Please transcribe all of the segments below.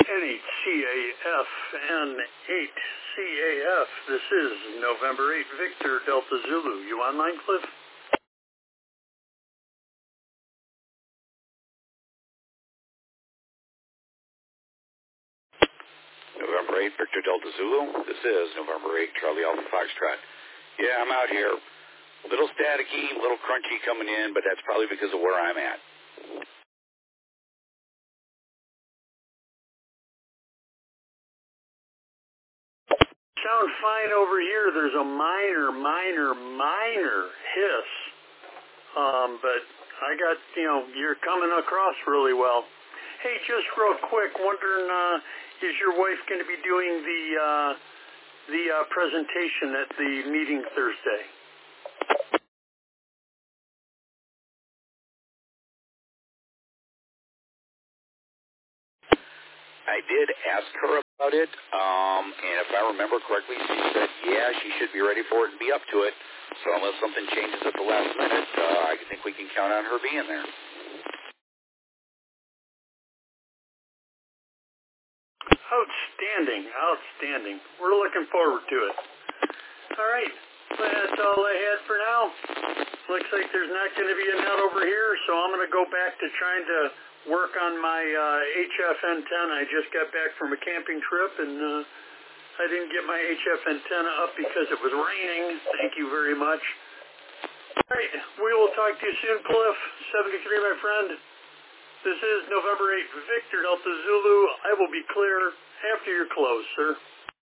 NHCAF N8CAF. This is November 8, Victor Delta Zulu. You online, Cliff? November 8, Victor Delta Zulu. This is November 8, Charlie Alpha Foxtrot. Yeah, I'm out here. A little staticky, a little crunchy coming in, but that's probably because of where I'm at. Sound fine over here. There's a minor hiss. But I got, you're coming across really well. Hey, just real quick, wondering, is your wife going to be doing the presentation at the meeting Thursday? I did ask her about it, and if I remember correctly, she said, yeah, she should be ready for it and be up to it. So unless something changes at the last minute, I think we can count on her being there. Outstanding. We're looking forward to it. All right, that's all I had for now. Looks like there's not going to be a net over here, so I'm going to go back to trying to work on my HF antenna. I just got back from a camping trip, and I didn't get my HF antenna up because it was raining. Thank you very much. All right, we will talk to you soon, Cliff. 73, my friend. This is November 8, Victor Delta Zulu. I will be clear after your close, sir.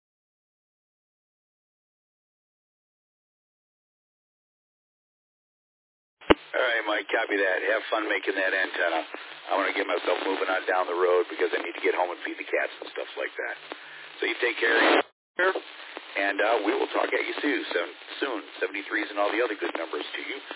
All right, Mike, copy that. Have fun making that antenna. I want to get myself moving on down the road because I need to get home and feed the cats and stuff like that. So you take care of you, and we will talk at you soon. 73s and all the other good numbers to you.